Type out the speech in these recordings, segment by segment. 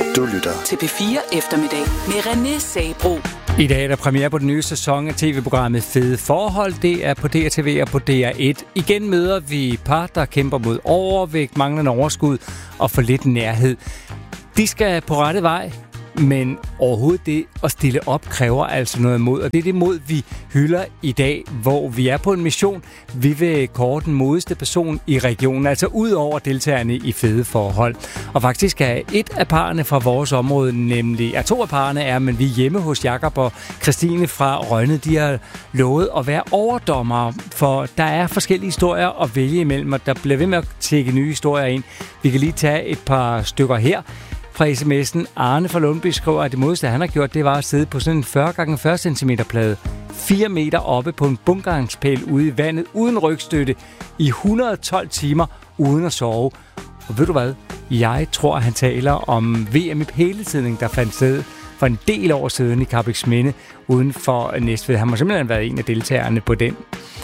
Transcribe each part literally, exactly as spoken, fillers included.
Du lytter til P fire Eftermiddag med René Sabro. I dag er der premiere på den nye sæson af tv-programmet Fede Forhold. Det er på D R T V og på D R et. Igen møder vi par, der kæmper mod overvægt, manglende overskud og for lidt nærhed. De skal på rette vej, men overhovedet det at stille op kræver altså noget mod. Og det er det mod, vi hylder i dag, hvor vi er på en mission. Vi vil kåre den modigste person i regionen, altså ud over deltagerne i Fede Forhold. Og faktisk er et af parerne fra vores område, nemlig ja, to af parerne er, men vi er hjemme hos Jakob og Christine fra Rønne. De har lovet at være overdommere, for der er forskellige historier at vælge imellem, og der bliver ved med at tjekke nye historier ind. Vi kan lige tage et par stykker her. Fra sms'en Arne fra Lundby skriver, at det modeste, han har gjort, det var at sidde på sådan en fyrre gange fyrre centimeter plade, fire meter oppe på en bunkeringspæl ude i vandet, uden rygstøtte, i et hundrede og tolv timer, uden at sove. Og ved du hvad? Jeg tror, han taler om V M i pæletidning, der fandt sted for en del år siden i Karrebæksminde, uden for Næstved. Han må simpelthen været en af deltagerne på den,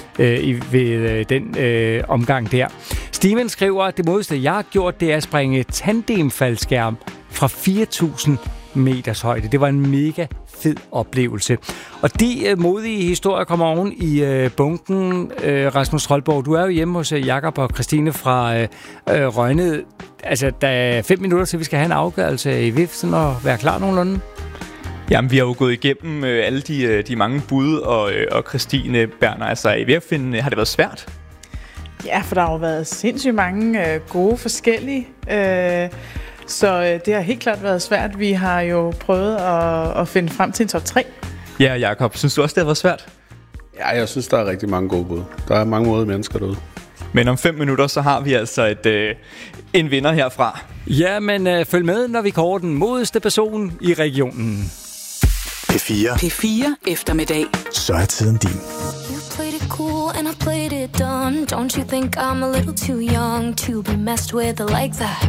øh, ved øh, den øh, omgang der. Steven skriver, at det modeste, jeg har gjort, det er at springe tandemfaldskærm fra fire tusind meters højde. Det var en mega fed oplevelse. Og de øh, modige historier kommer oven i øh, bunken. Øh, Rasmus Troldborg, du er jo hjemme hos øh, Jakob og Christine fra øh, øh, Rønne. Altså, der er fem minutter til, vi skal have en afgørelse i V I F, sådan at være klar nogenlunde. Jamen, vi har jo gået igennem øh, alle de, øh, de mange bud, og, øh, og Christine Berner, altså i V I F'en, har det været svært? Ja, for der har jo været sindssygt mange øh, gode forskellige, øh, så øh, det har helt klart været svært. Vi har jo prøvet at, at finde frem til en top tre. Ja, Jakob, synes du også, det har været svært? Ja, jeg synes, der er rigtig mange gode bud. Der er mange modige mennesker derude. Men om fem minutter, så har vi altså et, øh, en vinder herfra. Ja, men øh, følg med, når vi kårer den modigste person i regionen. P fire. P fire Eftermiddag. Så er tiden din. You played it cool and I played it dumb. Don't you think I'm a little too young to be messed with like that?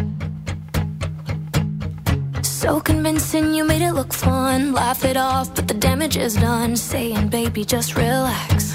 So convincing, you made it look fun. Laugh it off, but the damage is done. Saying, baby, just relax.